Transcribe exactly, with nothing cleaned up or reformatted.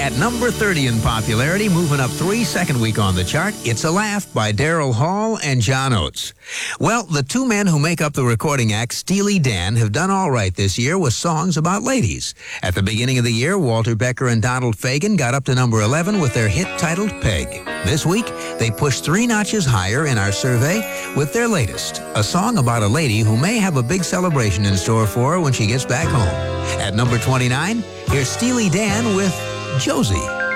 At number thirty in popularity, moving up three second week on the chart, It's a Laugh by Daryl Hall and John Oates. Well, the two men who make up the recording act, Steely Dan, have done all right this year with songs about ladies. At the beginning of the year, Walter Becker and Donald Fagen got up to number eleven with their hit titled Peg. This week, they pushed three notches higher in our survey with their latest, a song about a lady who may have a big celebration in store for her when she gets back home. At number twenty-nine, here's Steely Dan with Josie.